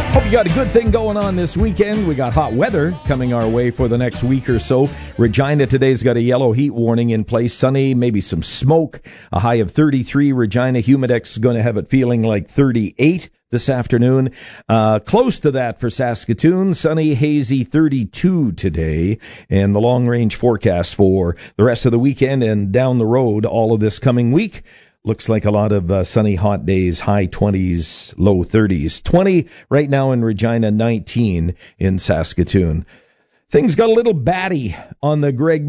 Hope you got a good thing going on this weekend. We got hot weather coming our way for the next week or so. Regina today's got a yellow heat warning in place. Sunny, maybe some smoke. A high of 33. Regina Humidex is going to have it feeling like 38 this afternoon. Close to that for Saskatoon. Sunny, hazy 32 today. And the long-range forecast for the rest of the weekend and down the road all of this coming week. Looks like a lot of sunny, hot days, high 20s, low 30s. 20 right now in Regina, 19 in Saskatoon. Things got a little batty on the Greg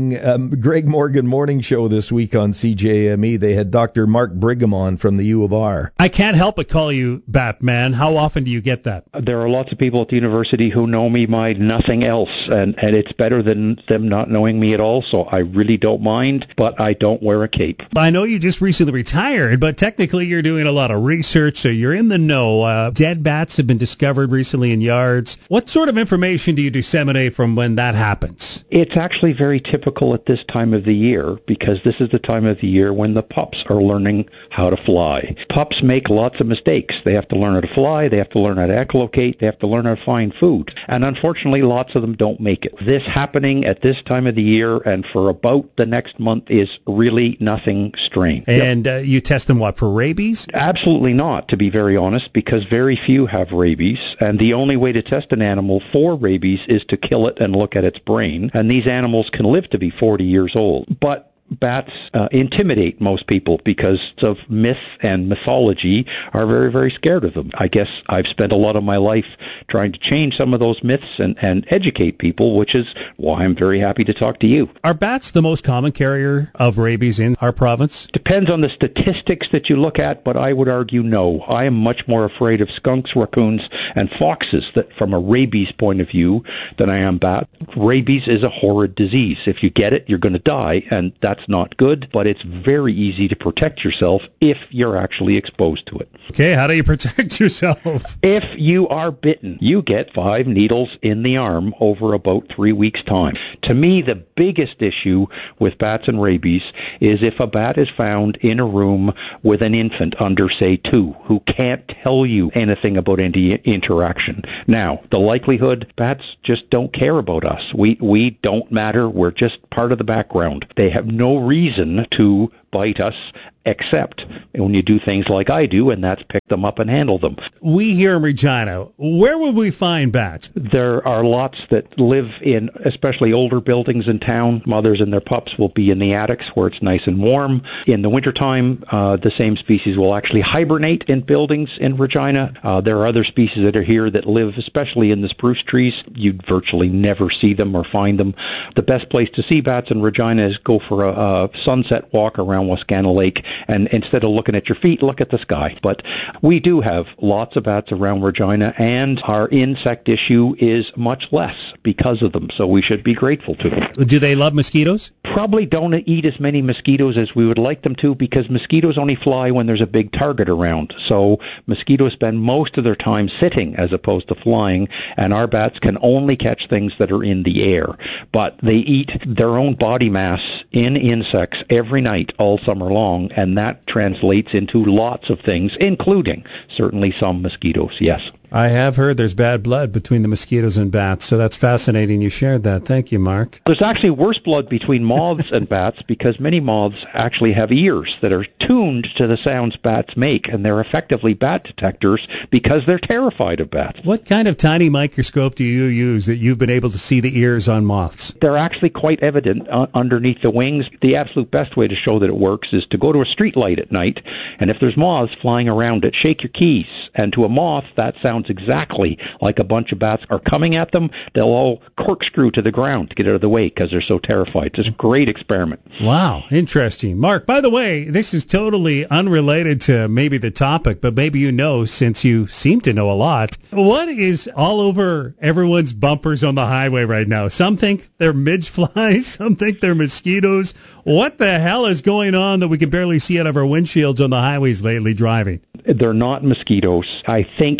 Morgan Morning Show this week on CJME. They had Dr. Mark Brigham on from the U of R. I can't help but call you Batman. How often do you get that? There are lots of people at the university who know me by nothing else, and it's better than them not knowing me at all, so I really don't mind, but I don't wear a cape. I know you just recently retired, but technically you're doing a lot of research, so you're in the know. Dead bats have been discovered recently in yards. What sort of information do you disseminate from when that happens? It's actually very typical at this time of the year, because this is the time of the year when the pups are learning how to fly. Pups make lots of mistakes. They have to learn how to fly, they have to learn how to echolocate, they have to learn how to find food. And unfortunately, lots of them don't make it. This happening at this time of the year and for about the next month is really nothing strange. And you test them, what, for rabies? Absolutely not, to be very honest, because very few have rabies. And the only way to test an animal for rabies is to kill it and look at its brain, and these animals can live to be 40 years old. But bats intimidate most people because of myth and mythology are very, very scared of them. I guess I've spent a lot of my life trying to change some of those myths and educate people, which is why I'm very happy to talk to you. Are bats the most common carrier of rabies in our province? Depends on the statistics that you look at, but I would argue no. I am much more afraid of skunks, raccoons, and foxes that from a rabies point of view than I am bats. Rabies is a horrid disease. If you get it, you're going to die, and that's not good, but it's very easy to protect yourself if you're actually exposed to it. Okay, how do you protect yourself? If you are bitten, you get 5 needles in the arm over about 3 weeks' time. To me, the biggest issue with bats and rabies is if a bat is found in a room with an infant under, say, 2, who can't tell you anything about any interaction. Now, the likelihood, bats just don't care about us. We don't matter. We're just part of the background. They have no reason to bite us, except when you do things like I do, and that's pick them up and handle them. We here in Regina, where would we find bats? There are lots that live in especially older buildings in town. Mothers and their pups will be in the attics where it's nice and warm. In the wintertime, the same species will actually hibernate in buildings in Regina. There are other species that are here that live especially in the spruce trees. You'd virtually never see them or find them. The best place to see bats in Regina is go for a sunset walk around Wascana Lake, and instead of looking at your feet, look at the sky. But we do have lots of bats around Regina, and our insect issue is much less because of them, so we should be grateful to them. Do they love mosquitoes? Probably don't eat as many mosquitoes as we would like them to, because mosquitoes only fly when there's a big target around. So mosquitoes spend most of their time sitting as opposed to flying, and our bats can only catch things that are in the air. But they eat their own body mass in insects every night all summer long, and that translates into lots of things, including certainly some mosquitoes, yes. I have heard there's bad blood between the mosquitoes and bats, so that's fascinating you shared that. Thank you, Mark. There's actually worse blood between moths and bats, because many moths actually have ears that are tuned to the sounds bats make, and they're effectively bat detectors because they're terrified of bats. What kind of tiny microscope do you use that you've been able to see the ears on moths? They're actually quite evident underneath the wings. The absolute best way to show that it works is to go to a street light at night, and if there's moths flying around it, shake your keys, and to a moth that sounds exactly like a bunch of bats are coming at them. They'll all corkscrew to the ground to get out of the way because they're so terrified. It's a great experiment. Wow, interesting. Mark, by the way, this is totally unrelated to maybe the topic, but maybe you know, since you seem to know a lot. What is all over everyone's bumpers on the highway right now? Some think they're midge flies, some think they're mosquitoes. What the hell is going on that we can barely see out of our windshields on the highways lately driving? They're not mosquitoes. I think they're like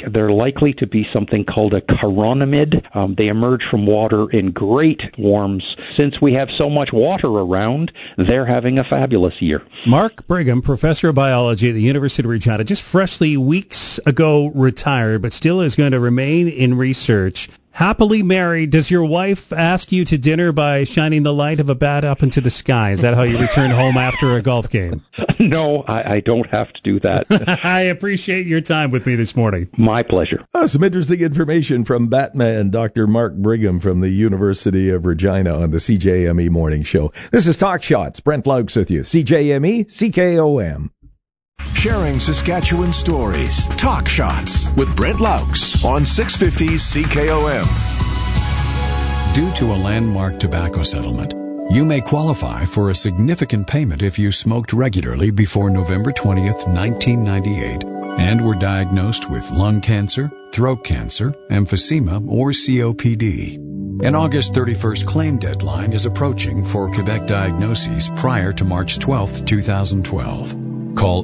likely to be something called a chironomid. They emerge from water in great swarms. Since we have so much water around, they're having a fabulous year. Mark Brigham, professor of biology at the University of Regina, just freshly weeks ago retired, but still is going to remain in research. Happily married. Does your wife ask you to dinner by shining the light of a bat up into the sky? Is that how you return home after a golf game? No, I don't have to do that. I appreciate your time with me this morning. My pleasure. Some interesting information from Batman, Dr. Mark Brigham from the University of Regina on the CJME Morning Show. This is Talk Shots. Brent Laux with you. CJME, CKOM. Sharing Saskatchewan stories. Talk Shots with Brent Laux on 650 CKOM. Due to a landmark tobacco settlement, you may qualify for a significant payment if you smoked regularly before November 20th, 1998, and were diagnosed with lung cancer, throat cancer, emphysema, or COPD. An August 31st claim deadline is approaching for Quebec diagnoses prior to March 12th, 2012. Call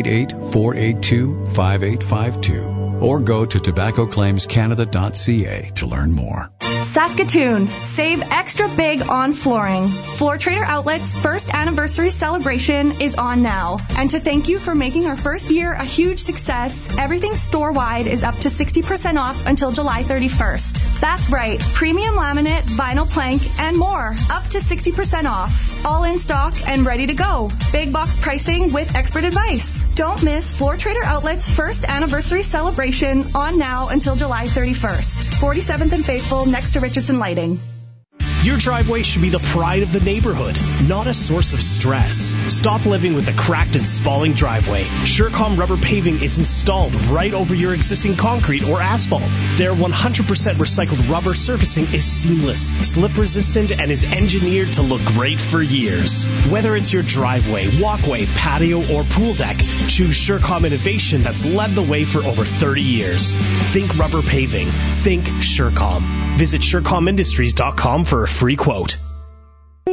888-482-5852 or go to tobaccoclaimscanada.ca to learn more. Saskatoon, save extra big on flooring. Floor Trader Outlet's first anniversary celebration is on now. And to thank you for making our first year a huge success, everything store-wide is up to 60% off until July 31st. That's right, premium laminate, vinyl plank, and more, up to 60% off. All in stock and ready to go. Big box pricing with expert advice. Don't miss Floor Trader Outlet's first anniversary celebration on now until July 31st. 47th and Faithful next to Richardson Lighting. Your driveway should be the pride of the neighborhood, not a source of stress. Stop living with a cracked and spalling driveway. Surecom rubber paving is installed right over your existing concrete or asphalt. Their 100% recycled rubber surfacing is seamless, slip resistant, and is engineered to look great for years. Whether it's your driveway, walkway, patio, or pool deck, choose Surecom innovation that's led the way for over 30 years. Think rubber paving. Think Surecom. Visit SureComIndustries.com for a free quote.